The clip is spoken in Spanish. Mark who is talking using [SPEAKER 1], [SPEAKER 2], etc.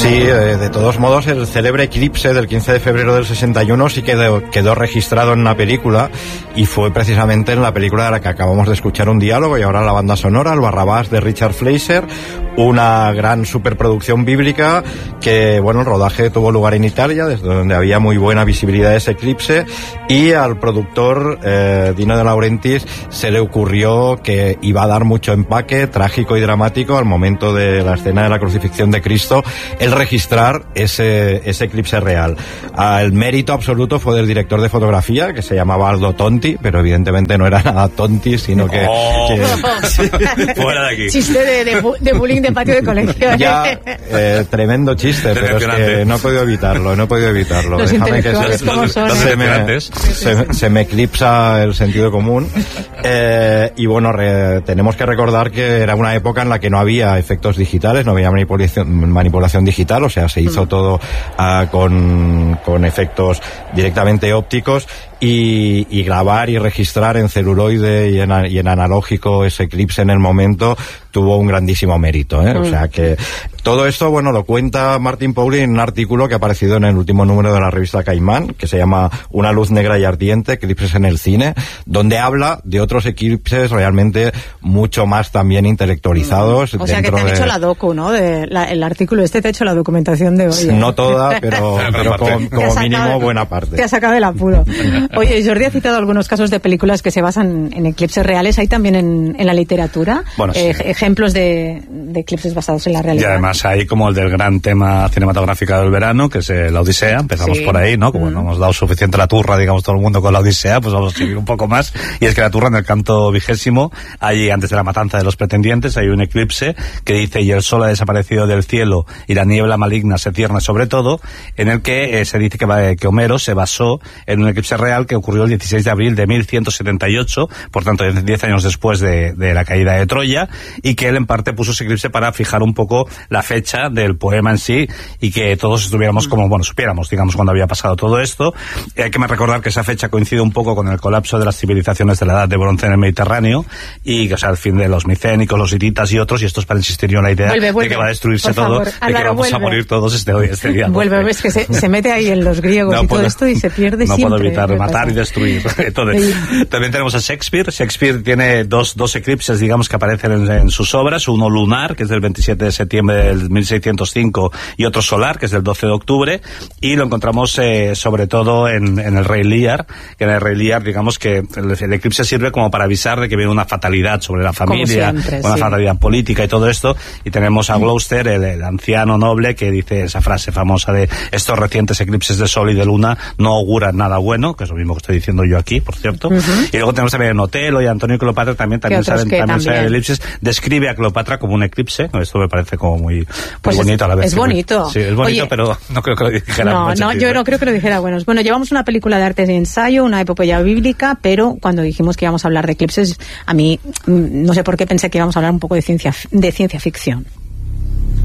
[SPEAKER 1] Sí, de todos modos, el célebre eclipse del 15 de febrero del 61 sí quedó registrado en una película, y fue precisamente en la película de la que acabamos de escuchar un diálogo, y ahora la banda sonora, el Barrabás de Richard Fleischer, una gran superproducción bíblica que, bueno, el rodaje tuvo lugar en Italia, desde donde había muy buena visibilidad de ese eclipse, y al productor Dino De Laurentiis se le ocurrió que iba a dar mucho empaque trágico y dramático al momento de la escena de la crucifixión de Cristo, el registrar ese eclipse real. El mérito absoluto fue del director de fotografía, que se llamaba Aldo Tonti, pero evidentemente no era nada Tonti, sino que
[SPEAKER 2] fuera de aquí.
[SPEAKER 3] Chiste de bullying de patio de colegio.
[SPEAKER 1] Ya, tremendo chiste, pero es que no he podido evitarlo.
[SPEAKER 3] Los
[SPEAKER 1] Déjame que se me eclipsa el sentido común. Y bueno, tenemos que recordar que era una época en la que no había efectos digitales, no había manipulación digital, o sea, se hizo todo con efectos directamente ópticos, y grabar y registrar en celuloide y en analógico ese eclipse en el momento tuvo un grandísimo mérito, O sea que todo esto, bueno, lo cuenta Martin Pauly en un artículo que ha aparecido en el último número de la revista Caimán, que se llama Una luz negra y ardiente, eclipses en el cine, donde habla de otros eclipses realmente mucho más también intelectualizados.
[SPEAKER 3] O sea que te han hecho la docu, ¿no? El artículo te ha hecho la documentación de hoy.
[SPEAKER 1] No toda, pero como mínimo buena parte.
[SPEAKER 3] Te ha sacado del apuro. Oye, Jordi ha citado algunos casos de películas que se basan en eclipses reales. ¿Hay también en la literatura ejemplos de eclipses basados en la realidad?
[SPEAKER 2] Y además hay como el del gran tema cinematográfico del verano, que es la Odisea. Empezamos por ahí, ¿no? Como no hemos dado suficiente la turra, digamos, todo el mundo con la Odisea, pues vamos a seguir un poco más. Y es que la turra, en el canto 20, allí antes de la matanza de los pretendientes, hay un eclipse que dice: y el sol ha desaparecido del cielo y la niebla maligna se cierne sobre todo, en el que se dice que Homero se basó en un eclipse real que ocurrió el 16 de abril de 1178, por tanto 10 años después de la caída de Troya, y que él en parte puso ese eclipse para fijar un poco la fecha del poema en sí, y que todos estuviéramos supiéramos, digamos, cuando había pasado todo esto. Hay que recordar que esa fecha coincide un poco con el colapso de las civilizaciones de la Edad de Bronce en el Mediterráneo, y que, o sea, el fin de los micénicos, los hititas y otros, y esto es para insistir en la idea de que va a destruirse todo, de que vamos a morir todos este día.
[SPEAKER 3] Vuelve, ves que se mete ahí en los griegos y todo esto, y se pierde siempre.
[SPEAKER 2] No puedo evitar matar y destruir. Entonces, también tenemos a Shakespeare. Shakespeare tiene dos eclipses, digamos, que aparecen en sus obras. Uno lunar, que es del 27 de septiembre del 1605, y otro solar, que es del 12 de octubre. Y lo encontramos sobre todo en el Rey Lear, que en el Rey Lear, digamos que el eclipse sirve como para avisar de que viene una fatalidad sobre la familia, una fatalidad política y todo esto. Y tenemos a Gloucester, el anciano noble, que dice esa frase famosa de: estos recientes eclipses de sol y de luna no auguran nada bueno, que es lo mismo que estoy diciendo yo aquí, por cierto. Y luego tenemos también Otelo y Antonio y Cleopatra, también salen eclipses. Describe a Cleopatra como un eclipse. Esto me parece como muy bonito a la vez.
[SPEAKER 3] Es bonito.
[SPEAKER 2] Sí, es bonito. Oye, pero no creo que lo dijera.
[SPEAKER 3] Yo no creo que lo dijera. Bueno, llevamos una película de arte de ensayo, una epopeya bíblica, pero cuando dijimos que íbamos a hablar de eclipses, a mí no sé por qué pensé que íbamos a hablar un poco de ciencia ficción.